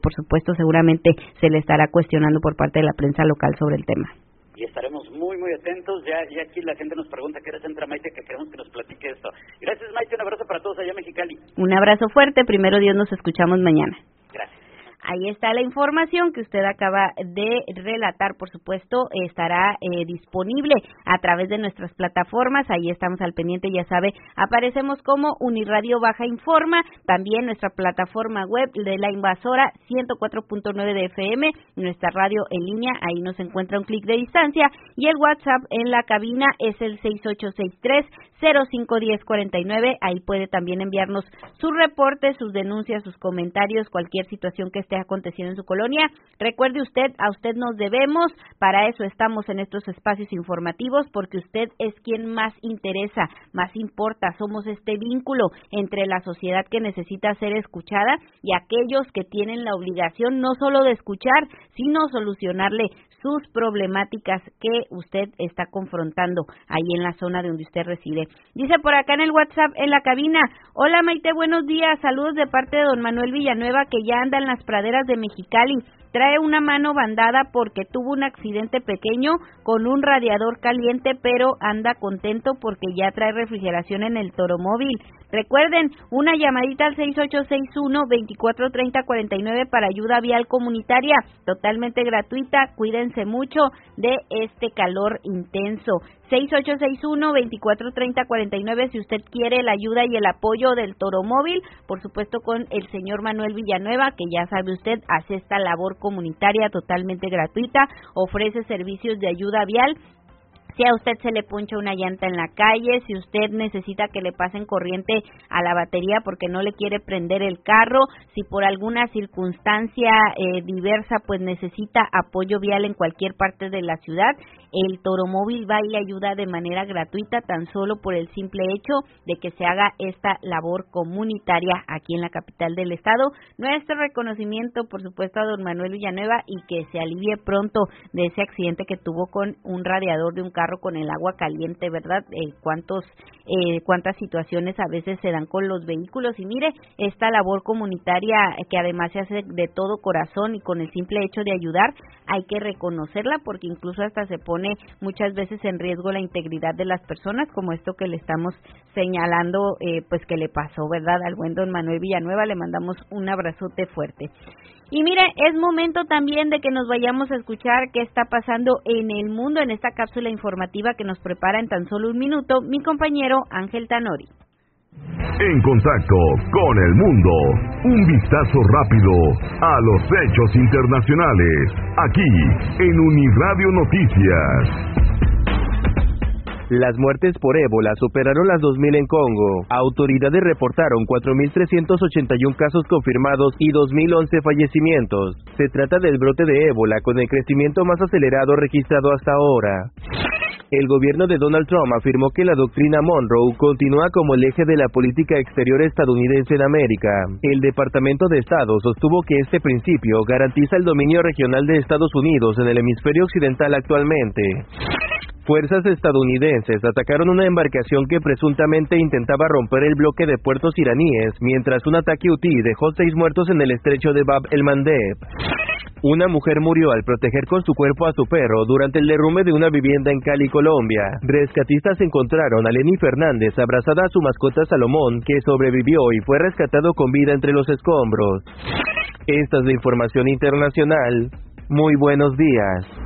por supuesto, seguramente se le estará cuestionando por parte de la prensa local sobre el tema. Y estaremos muy, muy atentos. Ya aquí la gente nos pregunta qué hora entra Maite, que queremos que nos platique esto. Gracias, Maite, un abrazo para todos allá en Mexicali. Un abrazo fuerte, primero Dios, nos escuchamos mañana. Gracias. Ahí está la información que usted acaba de relatar, por supuesto, estará disponible a través de nuestras plataformas, ahí estamos al pendiente, ya sabe, aparecemos como Uniradio Baja Informa, también nuestra plataforma web de La Invasora 104.9 de FM, nuestra radio en línea, ahí nos encuentra un clic de distancia, y el WhatsApp en la cabina es el 6863-051049, ahí puede también enviarnos sus reportes, sus denuncias, sus comentarios, cualquier situación que esté aconteciendo en su colonia. Recuerde usted, a usted nos debemos, para eso estamos en estos espacios informativos, porque usted es quien más interesa, más importa, somos este vínculo entre la sociedad que necesita ser escuchada y aquellos que tienen la obligación no solo de escuchar, sino solucionarle sus problemáticas que usted está confrontando ahí en la zona de donde usted reside. Dice por acá en el WhatsApp, en la cabina, hola Maite, buenos días, saludos de parte de don Manuel Villanueva, que ya anda en las praderas de Mexicali. Trae una mano bandada porque tuvo un accidente pequeño con un radiador caliente, pero anda contento porque ya trae refrigeración en el Toromóvil. Recuerden, una llamadita al 6861-243049 para ayuda vial comunitaria, totalmente gratuita. Cuídense mucho de este calor intenso. 6861-243049 si usted quiere la ayuda y el apoyo del Toromóvil, por supuesto con el señor Manuel Villanueva, que ya sabe usted, hace esta labor comunitaria totalmente gratuita, ofrece servicios de ayuda vial. Si a usted se le poncha una llanta en la calle, si usted necesita que le pasen corriente a la batería porque no le quiere prender el carro, si por alguna circunstancia diversa pues necesita apoyo vial en cualquier parte de la ciudad, el Toromóvil va y le ayuda de manera gratuita, tan solo por el simple hecho de que se haga esta labor comunitaria aquí en la capital del estado. Nuestro reconocimiento, por supuesto, a don Manuel Villanueva, y que se alivie pronto de ese accidente que tuvo con un radiador de un carro con el agua caliente, ¿verdad? Cuántas situaciones a veces se dan con los vehículos. Y mire, esta labor comunitaria que además se hace de todo corazón y con el simple hecho de ayudar, hay que reconocerla, porque incluso hasta se pone muchas veces en riesgo la integridad de las personas, como esto que le estamos señalando, pues que le pasó, ¿verdad? Al buen don Manuel Villanueva, le mandamos un abrazote fuerte. Y mire, es momento también de que nos vayamos a escuchar qué está pasando en el mundo en esta cápsula informativa que nos prepara en tan solo un minuto mi compañero Ángel Tanori. En contacto con el mundo, un vistazo rápido a los hechos internacionales, aquí en Uniradio Noticias. Las muertes por ébola superaron las 2.000 en Congo. Autoridades reportaron 4.381 casos confirmados y 2.011 fallecimientos. Se trata del brote de ébola con el crecimiento más acelerado registrado hasta ahora. El gobierno de Donald Trump afirmó que la doctrina Monroe continúa como el eje de la política exterior estadounidense en América. El Departamento de Estado sostuvo que este principio garantiza el dominio regional de Estados Unidos en el hemisferio occidental actualmente. Fuerzas estadounidenses atacaron una embarcación que presuntamente intentaba romper el bloque de puertos iraníes, mientras un ataque hutí dejó 6 muertos en el estrecho de Bab el-Mandeb. Una mujer murió al proteger con su cuerpo a su perro durante el derrumbe de una vivienda en Cali, Colombia. Rescatistas encontraron a Lenny Fernández abrazada a su mascota Salomón, que sobrevivió y fue rescatado con vida entre los escombros. Esta es la información internacional. Muy buenos días.